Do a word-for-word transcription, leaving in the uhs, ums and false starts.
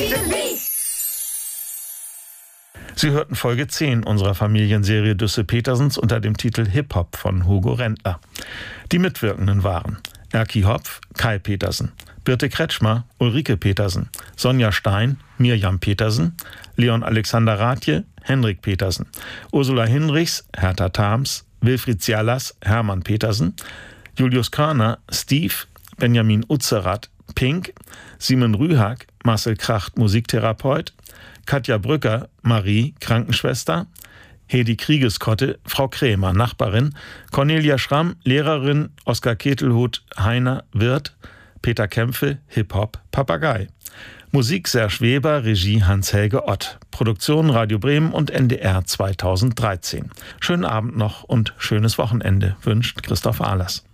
Sie hörten Folge zehn unserer Familienserie Düsse-Petersens unter dem Titel Hip-Hop von Hugo Rendler. Die Mitwirkenden waren Erki Hopf, Kai Petersen, Birte Kretschmer, Ulrike Petersen, Sonja Stein, Mirjam Petersen, Leon Alexander Rathje, Henrik Petersen, Ursula Hinrichs, Hertha Thams, Wilfried Zialas, Hermann Petersen, Julius Körner, Steve, Benjamin Utzerath, Pink, Simon Rühag, Marcel Kracht, Musiktherapeut, Katja Brücker, Marie, Krankenschwester, Hedi Kriegeskotte, Frau Krämer, Nachbarin, Cornelia Schramm, Lehrerin, Oskar Ketelhut, Heiner, Wirt, Peter Kämpfe, Hip-Hop, Papagei. Musik Serge Weber, Regie Hans-Helge Ott. Produktion Radio Bremen und N D R zweitausenddreizehn. Schönen Abend noch und schönes Wochenende wünscht Christoph Ahlers.